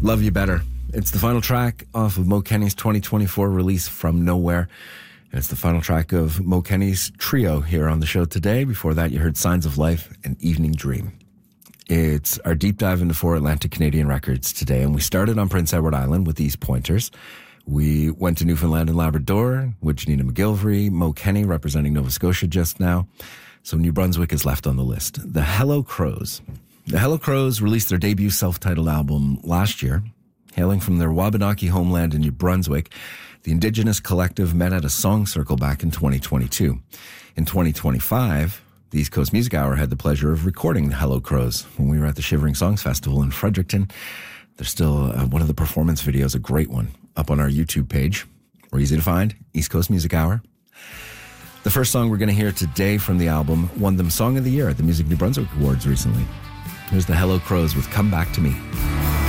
Love You Better. It's the final track off of Mo Kenny's 2024 release From Nowhere. And it's the final track of Mo Kenny's trio here on the show today. Before that, you heard Signs of Life and Evening Dream. It's our deep dive into 4 Atlantic Canadian records today. And we started on Prince Edward Island with East Pointers. We went to Newfoundland and Labrador with Janina McGilvery, Mo Kenny representing Nova Scotia just now. So New Brunswick is left on the list. The Hello Crows. The Hello Crows released their debut self-titled album last year. Hailing from their Wabanaki homeland in New Brunswick, the Indigenous collective met at a song circle back in 2022. In 2025, the East Coast Music Hour had the pleasure of recording the Hello Crows when we were at the Shivering Songs Festival in Fredericton. There's still one of the performance videos, a great one, up on our YouTube page. We're easy to find, East Coast Music Hour. The first song we're going to hear today from the album won them Song of the Year at the Music New Brunswick Awards recently. Here's the Hello Crows with Come Back to Me.